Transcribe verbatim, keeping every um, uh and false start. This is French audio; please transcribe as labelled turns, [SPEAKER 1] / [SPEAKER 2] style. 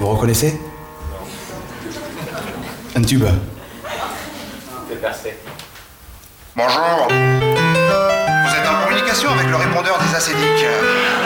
[SPEAKER 1] Vous reconnaissez? Un tube.
[SPEAKER 2] C'est percé.
[SPEAKER 3] Bonjour. Vous êtes en communication avec le répondeur des acédiques.